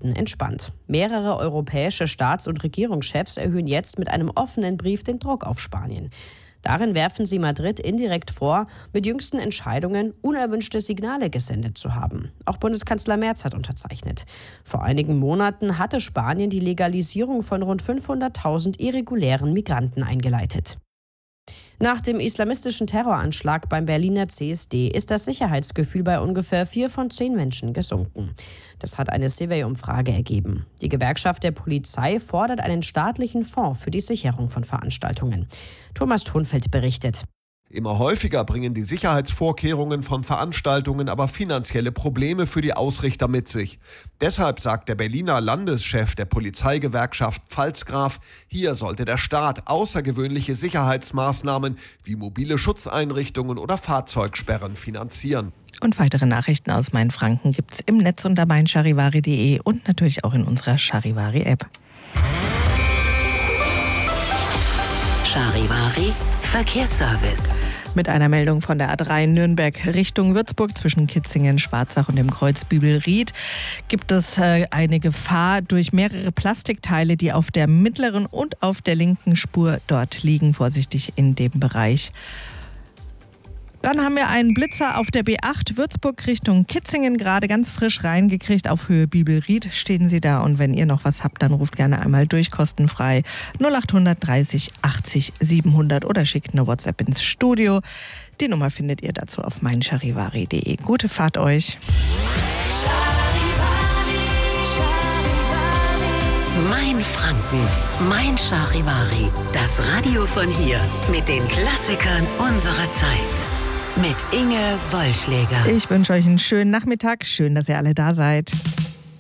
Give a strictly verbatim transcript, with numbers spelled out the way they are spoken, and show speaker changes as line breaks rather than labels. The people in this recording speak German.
gelten entspannt. Mehrere europäische Staats- und Regierungschefs erhöhen jetzt mit einem offenen Brief den Druck auf Spanien. Darin werfen sie Madrid indirekt vor, mit jüngsten Entscheidungen unerwünschte Signale gesendet zu haben. Auch Bundeskanzler Merz hat unterzeichnet. Vor einigen Monaten hatte Spanien die Legalisierung von rund fünfhunderttausend irregulären Migranten eingeleitet. Nach dem islamistischen Terroranschlag beim Berliner C S D ist das Sicherheitsgefühl bei ungefähr vier von zehn Menschen gesunken. Das hat eine Survey-Umfrage ergeben. Die Gewerkschaft der Polizei fordert einen staatlichen Fonds für die Sicherung von Veranstaltungen. Thomas Thonfeld berichtet.
Immer häufiger bringen die Sicherheitsvorkehrungen von Veranstaltungen aber finanzielle Probleme für die Ausrichter mit sich. Deshalb sagt der Berliner Landeschef der Polizeigewerkschaft Pfalzgraf, hier sollte der Staat außergewöhnliche Sicherheitsmaßnahmen wie mobile Schutzeinrichtungen oder Fahrzeugsperren finanzieren.
Und weitere Nachrichten aus Mainfranken gibt's im Netz unter mein charivari punkt de und natürlich auch in unserer Charivari-App.
Charivari Verkehrsservice.
Mit einer Meldung von der A drei Nürnberg Richtung Würzburg zwischen Kitzingen, Schwarzach und dem Kreuz Bübelried gibt es äh, eine Gefahr durch mehrere Plastikteile, die auf der mittleren und auf der linken Spur dort liegen. Vorsichtig in dem Bereich. Dann haben wir einen Blitzer auf der B acht Würzburg Richtung Kitzingen gerade ganz frisch reingekriegt. Auf Höhe Bübelried stehen Sie da. Und wenn ihr noch was habt, dann ruft gerne einmal durch, kostenfrei null acht dreißig achtzig siebenhundert oder schickt eine WhatsApp ins Studio. Die Nummer findet ihr dazu auf mein charivari punkt de. Gute Fahrt euch.
Mein Franken, mein Charivari. Das Radio von hier mit den Klassikern unserer Zeit. Mit Inge Wollschläger.
Ich wünsche euch einen schönen Nachmittag. Schön, dass ihr alle da seid.